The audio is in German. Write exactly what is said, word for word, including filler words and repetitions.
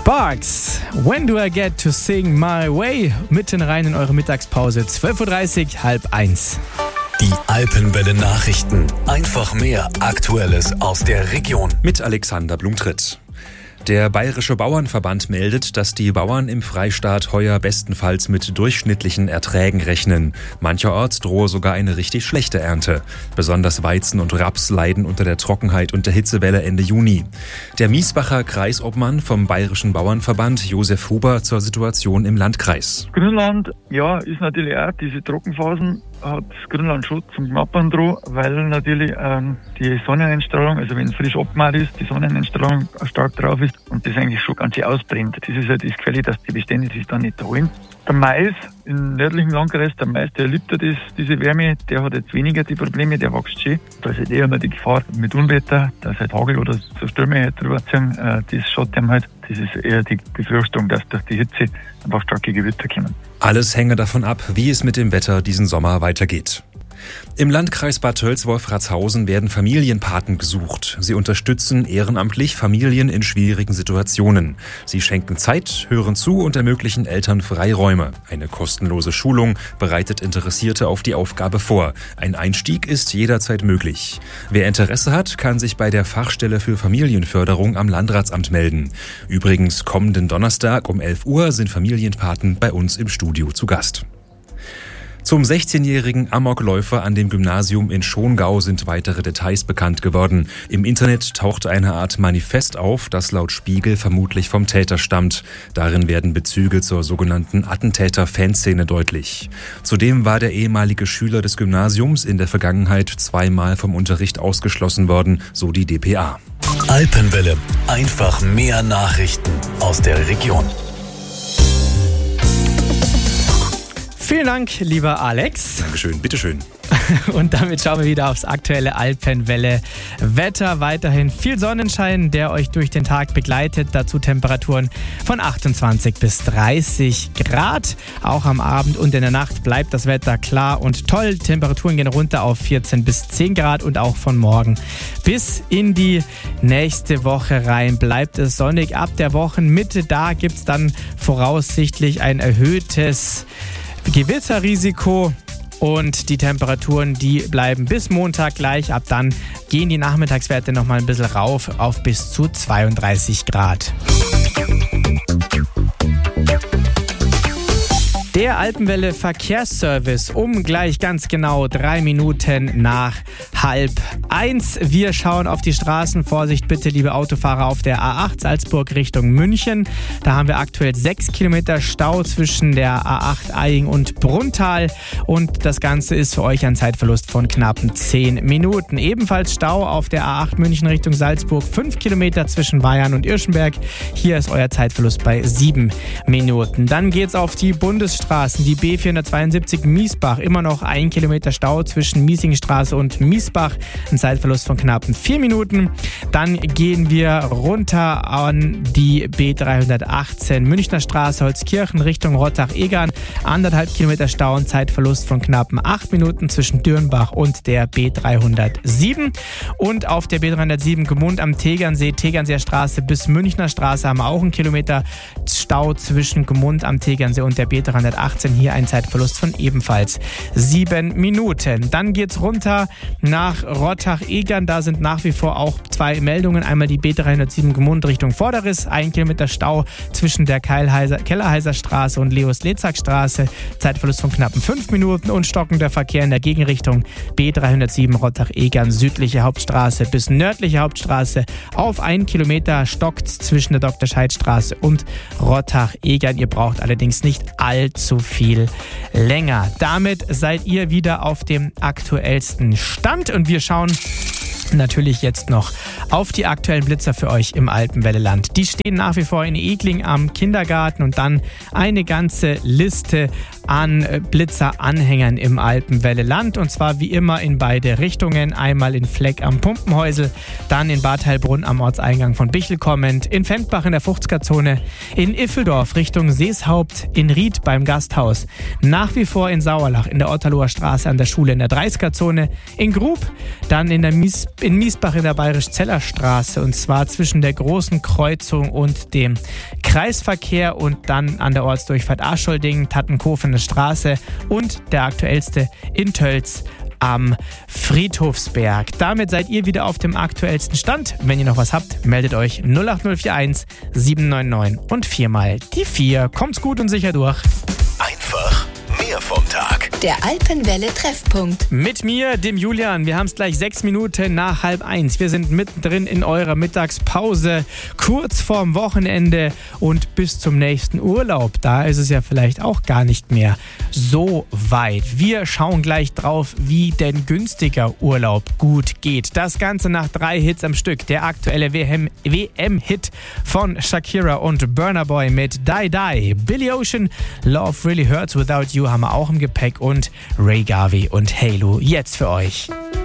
Sparks, When Do I Get to Sing My Way? Mitten rein in eure Mittagspause, zwölf Uhr dreißig, halb eins. Die Alpenwelle Nachrichten. Einfach mehr Aktuelles aus der Region. Mit Alexander Blumtritt. Der Bayerische Bauernverband meldet, dass die Bauern im Freistaat heuer bestenfalls mit durchschnittlichen Erträgen rechnen. Mancherorts drohe sogar eine richtig schlechte Ernte. Besonders Weizen und Raps leiden unter der Trockenheit und der Hitzewelle Ende Juni. Der Miesbacher Kreisobmann vom Bayerischen Bauernverband, Josef Huber, zur Situation im Landkreis. Grünland, ja, ist natürlich auch diese Trockenphasen, hat das Grünland schon zum Knappern dran, weil natürlich ähm, die Sonneneinstrahlung, also wenn es frisch abgemacht ist, die Sonneneinstrahlung stark drauf ist und das eigentlich schon ganz ausbrennt. Das ist halt das Gefälle, dass die Bestände sich dann nicht erholen. Der Mais im nördlichen Landkreis, der Mais, der liebt ja das, diese Wärme, der hat jetzt weniger die Probleme, der wächst schön. Da ist halt eher immer die Gefahr mit Unwetter, dass halt Hagel oder so Stürme halt drüber ziehen, äh, das schaut ihm halt. Das ist eher die Befürchtung, dass durch die Hitze einfach starke Gewitter kommen. Alles hänge davon ab, wie es mit dem Wetter diesen Sommer weitergeht. Im Landkreis Bad Tölz-Wolfratshausen werden Familienpaten gesucht. Sie unterstützen ehrenamtlich Familien in schwierigen Situationen. Sie schenken Zeit, hören zu und ermöglichen Eltern Freiräume. Eine kostenlose Schulung bereitet Interessierte auf die Aufgabe vor. Ein Einstieg ist jederzeit möglich. Wer Interesse hat, kann sich bei der Fachstelle für Familienförderung am Landratsamt melden. Übrigens, kommenden Donnerstag um elf Uhr sind Familienpaten bei uns im Studio zu Gast. Zum sechzehnjährigen Amokläufer an dem Gymnasium in Schongau sind weitere Details bekannt geworden. Im Internet tauchte eine Art Manifest auf, das laut Spiegel vermutlich vom Täter stammt. Darin werden Bezüge zur sogenannten Attentäter-Fanszene deutlich. Zudem war der ehemalige Schüler des Gymnasiums in der Vergangenheit zweimal vom Unterricht ausgeschlossen worden, so die D P A. Alpenwelle. Einfach mehr Nachrichten aus der Region. Vielen Dank, lieber Alex. Dankeschön, bitteschön. Und damit schauen wir wieder aufs aktuelle Alpenwelle-Wetter. Weiterhin viel Sonnenschein, der euch durch den Tag begleitet. Dazu Temperaturen von achtundzwanzig bis dreißig Grad. Auch am Abend und in der Nacht bleibt das Wetter klar und toll. Temperaturen gehen runter auf vierzehn bis zehn Grad und auch von morgen bis in die nächste Woche rein bleibt es sonnig. Ab der Wochenmitte, da gibt es dann voraussichtlich ein erhöhtes Gewitterrisiko. Und die Temperaturen, die bleiben bis Montag gleich. Ab dann gehen die Nachmittagswerte noch mal ein bisschen rauf auf bis zu zweiunddreißig Grad. Der Alpenwelle Verkehrsservice um gleich ganz genau drei Minuten nach halb eins. Wir schauen auf die Straßen. Vorsicht bitte, liebe Autofahrer, auf der A acht Salzburg Richtung München. Da haben wir aktuell sechs Kilometer Stau zwischen der A acht Eying und Brunntal. Und das Ganze ist für euch ein Zeitverlust von knappen zehn Minuten. Ebenfalls Stau auf der A acht München Richtung Salzburg. fünf Kilometer zwischen Weyarn und Irschenberg. Hier ist euer Zeitverlust bei sieben Minuten. Dann geht's auf die Bundesstraße. Die B vierhundertzweiundsiebzig Miesbach, immer noch ein Kilometer Stau zwischen Miesingstraße und Miesbach, ein Zeitverlust von knappen vier Minuten. Dann gehen wir runter an die B dreihundertachtzehn Münchner Straße, Holzkirchen Richtung Rottach-Egern, anderthalb Kilometer Stau und Zeitverlust von knappen acht Minuten zwischen Dürnbach und der B dreihundertsieben. Und auf der B dreihundertsieben Gmund am Tegernsee, Tegernseer Straße bis Münchner Straße haben wir auch einen Kilometer Stau zwischen Gmund am Tegernsee und der B dreihundertachtzehn. Hier ein Zeitverlust von ebenfalls sieben Minuten. Dann geht's runter nach Rottach-Egern. Da sind nach wie vor auch zwei Meldungen. Einmal die B dreihundertsieben Gmund Richtung Vorderriss. Ein Kilometer Stau zwischen der Kellerheiser Straße und Leos-Lezak-Straße. Zeitverlust von knappen fünf Minuten und stockender Verkehr in der Gegenrichtung B dreihundertsieben Rottach-Egern. Südliche Hauptstraße bis nördliche Hauptstraße. Auf einen Kilometer stockt's zwischen der Doktor-Scheid-Straße und Rottach-Egern. Ihr braucht allerdings nicht allzu viel länger. Damit seid ihr wieder auf dem aktuellsten Stand und wir schauen natürlich jetzt noch auf die aktuellen Blitzer für euch im Alpenwelleland. Die stehen nach wie vor in Egling am Kindergarten und dann eine ganze Liste an Blitzeranhängern im Alpenwelle-Land. Und zwar wie immer in beide Richtungen. Einmal in Fleck am Pumpenhäusel, dann in Bad Heilbrunn am Ortseingang von Bichl kommend, in Fendbach in der Fuchsgazone, in Iffeldorf Richtung Seeshaupt, in Ried beim Gasthaus, nach wie vor in Sauerlach in der Otterloher Straße an der Schule in der dreißiger-Zone, in Grub, dann in, der Mies, in Miesbach in der Bayerisch-Zeller Straße und zwar zwischen der großen Kreuzung und dem Kreisverkehr und dann an der Ortsdurchfahrt Aschholding, Tattenkofener Straße und der aktuellste in Tölz am Friedhofsberg. Damit seid ihr wieder auf dem aktuellsten Stand. Wenn ihr noch was habt, meldet euch null acht null vier eins sieben neun neun und viermal die vier. Kommt's gut und sicher durch. Einfach mehr vom Tag. Der Alpenwelle-Treffpunkt. Mit mir, dem Julian. Wir haben es gleich sechs Minuten nach halb eins. Wir sind mittendrin in eurer Mittagspause, kurz vorm Wochenende und bis zum nächsten Urlaub. Da ist es ja vielleicht auch gar nicht mehr so weit. Wir schauen gleich drauf, wie denn günstiger Urlaub gut geht. Das Ganze nach drei Hits am Stück. Der aktuelle W M-Hit von Shakira und Burna Boy mit Die Die. Billy Ocean, Love Really Hurts Without You haben wir auch im Gepäck und Ray Garvey und Halo jetzt für euch.